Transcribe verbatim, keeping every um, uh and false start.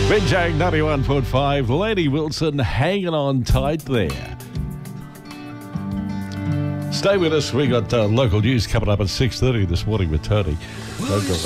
Benjang ninety-one point five. Laney Wilson hanging on tight there. Stay with us. We got uh, local news coming up at six thirty this morning with Tony. Don't go